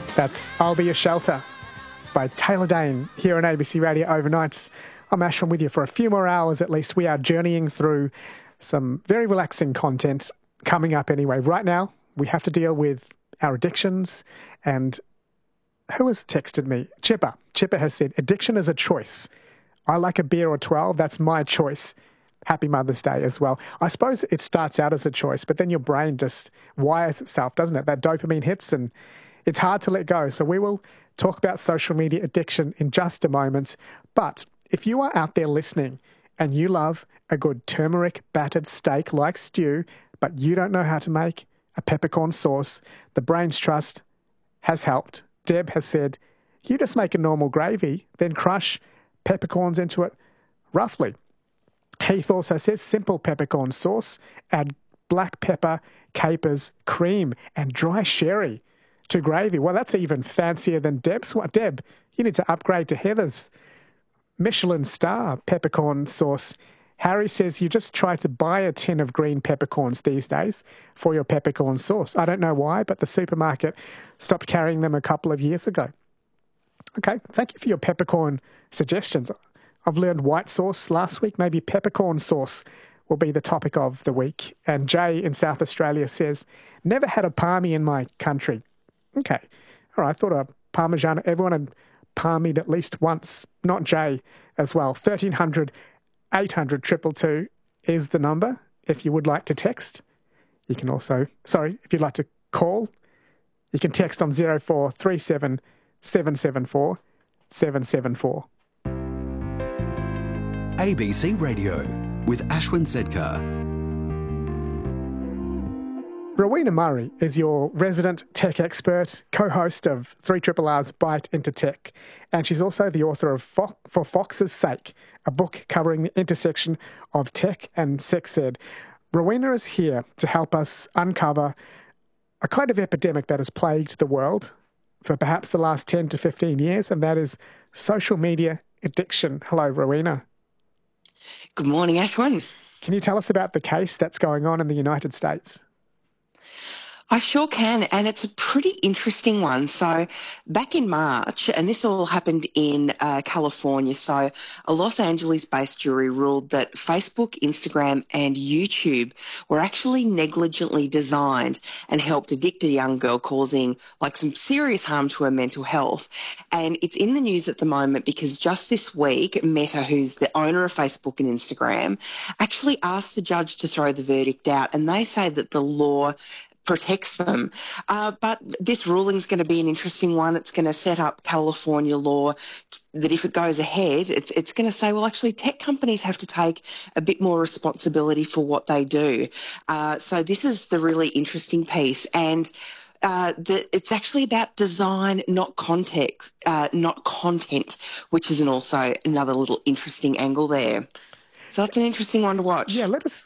That's I'll Be Your Shelter by Taylor Dane here on ABC Radio Overnights. I'm Ashwin with you for a few more hours at least. We are journeying through some very relaxing content coming up anyway. Right now, we have to deal with our addictions. And who has texted me? Chipper. Chipper has said, addiction is a choice. I like a beer or 12. That's my choice. Happy Mother's Day as well. I suppose it starts out as a choice, but then your brain just wires itself, doesn't it? That dopamine hits and it's hard to let go. So we will talk about social media addiction in just a moment. But if you are out there listening and you love a good turmeric battered steak like stew, but you don't know how to make a peppercorn sauce, the Brains Trust has helped. Deb has said, you just make a normal gravy, then crush peppercorns into it roughly. Heath also says simple peppercorn sauce, add black pepper, capers, cream, and dry sherry to gravy. Well, that's even fancier than Deb's. What, Deb? You need to upgrade to Heather's Michelin star peppercorn sauce. Harry says you just try to buy a tin of green peppercorns these days for your peppercorn sauce. I don't know why, but the supermarket stopped carrying them a couple of years ago. Okay, thank you for your peppercorn suggestions. I've learned white sauce last week. Maybe peppercorn sauce will be the topic of the week. And Jay in South Australia says, never had a palmy in my country. Okay. All right. I thought a Parmesan, everyone had palmied at least once. Not Jay as well. 1300 800 222 is the number. If you would like to text, you can also, if you'd like to call, you can text on 0437 774 774. ABC Radio with Ashwin Sedkar. Rowena Murray is your resident tech expert, co-host of 3RRR's Bite into Tech, and she's also the author of For Fox's Sake, a book covering the intersection of tech and sex ed. Rowena is here to help us uncover a kind of epidemic that has plagued the world for perhaps the last 10 to 15 years, and that is social media addiction. Hello, Rowena. Good morning, Ashwin. Can you tell us about the case that's going on in the United States? I sure can, and it's a pretty interesting one. So back in March, and this all happened in California, so a Los Angeles-based jury ruled that Facebook, Instagram and YouTube were actually negligently designed and helped addict a young girl, causing some serious harm to her mental health. And it's in the news at the moment because just this week, Meta, who's the owner of Facebook and Instagram, actually asked the judge to throw the verdict out, and they say that the law protects them. But this ruling is going to be an interesting one. It's going to set up California law that if it goes ahead, it's going to say, well, actually, tech companies have to take a bit more responsibility for what they do. So this is the really interesting piece. And it's actually about design, not context, not content, which is also another little interesting angle there. So that's an interesting one to watch. Yeah, let us